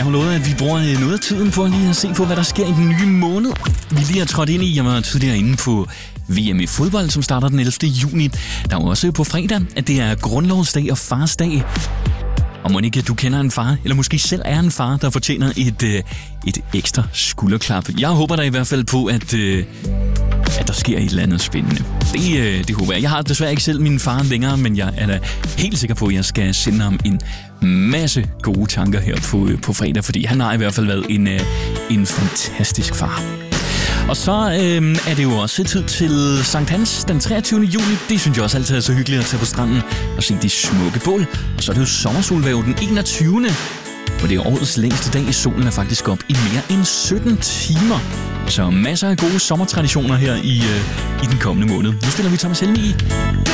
Jeg har lovet, at vi bruger noget af tiden på lige at se på, hvad der sker i den nye måned. Vi lige har trådt ind i, jeg var tidligere inde på VM i fodbold, som starter den 11. juni. Der er også på fredag, at det er grundlovsdag og farsdag. Og må ikke, du kender en far, eller måske selv er en far, der fortjener et ekstra skulderklap. Jeg håber da i hvert fald på, at der sker et eller andet spændende. Det håber jeg. Jeg har desværre ikke selv min far længere, men jeg er da helt sikker på, at jeg skal sende ham en masse gode tanker her på fredag, fordi han har i hvert fald været en fantastisk far. Og så er det jo også tid til Sankt Hans den 23. juli. Det synes jeg også altid er så hyggeligt at tage på stranden og se de smukke bål. Og så er det jo sommersolvæv den 21. Og det er årets længste dag. Solen er faktisk op i mere end 17 timer. Så masser af gode sommertraditioner her i den kommende måned. Nu spiller vi Thomas Helmig i